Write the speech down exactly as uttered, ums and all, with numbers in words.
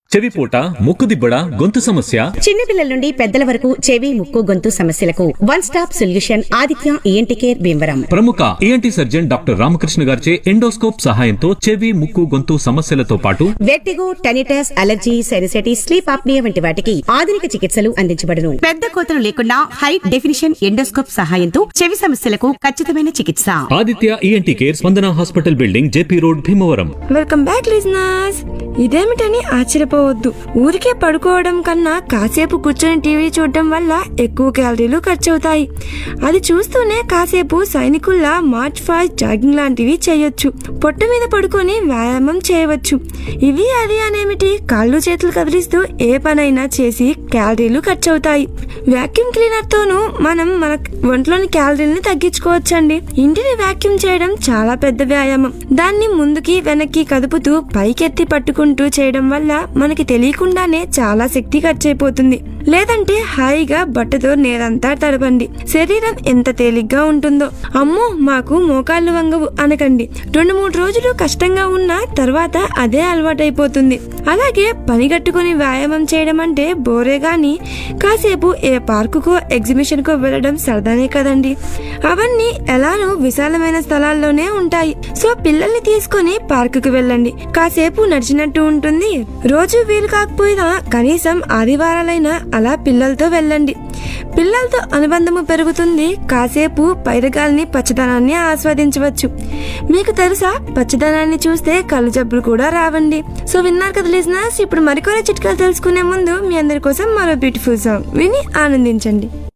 చెవిపోట, ముక్కుదిబ్బడ, గొంతు సమస్య, చిన్నపిల్లల నుండి పెద్దల వరకు చెవి, ముక్కు, గొంతు సమస్యలకు one stop solution Aditya ENT care Bhimavaram. ప్రముఖ ఈఎన్టీ సర్జన్ డాక్టర్ రామకృష్ణ గారిచే ఎండోస్కోప్ సహాయంతో చెవి, ముక్కు, గొంతు సమస్యలతో పాటు vertigo, tinnitus, allergy, sinusitis, sleep apnoea వంటి వాటికి ఆధునిక చికిత్సలు అందించబడును. పెద్ద కోతలు లేకుండా హై డెఫినిషన్ ఎండోస్కోప్ సహాయంతో చెవి సమస్యలకు ఖచ్చితమైన చికిత్స. ఆదిత్య ఈఎన్టీ కేర్, స్పందన hospital building, JP road, Bhimavaram. Welcome back listeners. ఇదేమిటని ఆశ్చర్యపోవద్దు. ఊరికే పడుకోవడం కన్నా కాసేపు కూర్చొని టీవీ చూడడం వల్ల ఎక్కువ క్యాలరీలు ఖర్చు అవుతాయి. అది చూస్తూనే కాసేపు సైనికుల్లా మార్చ్ ఫాస్ట్ జాగింగ్ లాంటివి చేయొచ్చు. పొట్ట మీద పడుకొని వ్యాయామం చేయవచ్చు. ఇవి అది అనేమిటి, కాళ్ళు చేతులు కదిలిస్తూ ఏ పనైనా చేసి క్యాలరీలు ఖర్చు అవుతాయి. వ్యాక్యూమ్ క్లీనర్ తోనూ మనం మన ఒంట్లోని క్యాలరీలను తగ్గించుకోవచ్చండి. ఇంటిని వ్యాక్యూమ్ చేయడం చాలా పెద్ద వ్యాయామం. దాన్ని ముందుకి వెనక్కి కదుపుతూ పైకెత్తి పట్టుకుంటూ చేయడం వల్ల మనకి తెలియకుండానే చాలా శక్తి ఖర్చు అయిపోతుంది. లేదంటే హాయిగా బట్టతో నేలంతా తడపండి. శరీరం ఎంత తేలిగ్గా ఉంటుందో. అమ్మో మాకు మోకాళ్ళు వంగవు అనకండి. రెండు మూడు రోజులు కష్టంగా ఉన్నా తర్వాత అదే అలవాటైపోతుంది. అలాగే పనిగట్టుకుని వ్యాయామం చేయడం అంటే బోరే గాని కాసేపు ఏ పార్కుకో ఎగ్జిబిషన్ కో వెళ్ళడం సరదానే కదండి. అవన్నీ ఎలానో విశాలమైన స్థలాల్లోనే ఉంటాయి. సో పిల్లల్ని తీసుకుని పార్కుకు వెళ్ళండి. కాసేపు నడిచినట్టు ఉంటుంది. రోజు వీలు కాకపోయినా కనీసం ఆదివారాలైనా అలా పిల్లలతో వెళ్ళండి. పిల్లలతో అనుబంధము పెరుగుతుంది. కాసేపు పైరగాల్ని, పచ్చదనాన్ని ఆస్వాదించవచ్చు. మీకు తెలుసా, పచ్చదనాన్ని చూస్తే కళ్ళు జబ్బులు కూడా రావండి. సో విన్నారు కదా లిజనర్స్. ఇప్పుడు మరికొన్ని చిట్కాలు తెలుసుకునే ముందు మీ అందరి కోసం మరో బ్యూటిఫుల్ సాంగ్ విని ఆనందించండి.